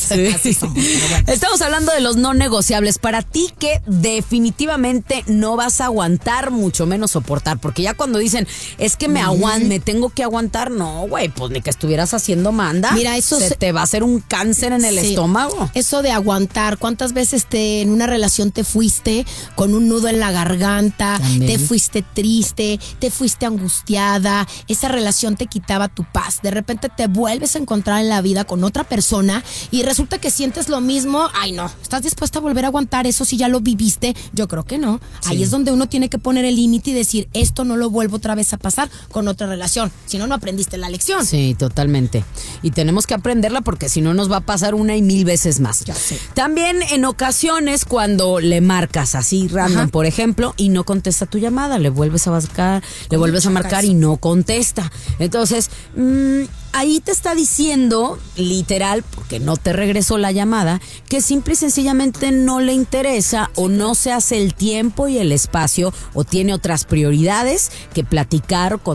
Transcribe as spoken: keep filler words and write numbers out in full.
Sí. Así somos, bueno. Estamos hablando de los no negociables. Para ti, que definitivamente no vas a aguantar, mucho menos soportar. Porque ya cuando dicen, es que me mm. aguanto, me tengo que aguantar, no, güey, pues ni que estuvieras haciendo manda. Mira, eso se, se te va a hacer un cáncer en el sí. estómago. Eso de aguantar, ¿cuántas veces te en una relación te fuiste con un nudo en la garganta? También. Te fuiste triste, te fuiste angustiada, esa relación te quitaba tu paz. De repente te vuelves a encontrar en la vida con otra persona y resulta que sientes lo mismo. Ay, no, ¿estás dispuesta a volver a aguantar eso si ya lo viviste? Yo creo que no. Sí. Ahí es donde uno tiene que poner el límite y decir, esto no lo vuelvo otra vez a pasar con otra relación. Si no, no aprendiste la lección. Sí, totalmente. Y tenemos que aprenderla porque si no nos va a pasar una y mil veces más. Ya sé. También en ocasiones cuando le marcas así random, Ajá. por ejemplo, y no contesta tu llamada, le vuelves a marcar, le vuelves a marcar y no contesta. Entonces, mmm, ahí te está diciendo, literal, porque no te regresó la llamada, que simple y sencillamente no le interesa o no se hace el tiempo y el espacio o tiene otras prioridades que platicar con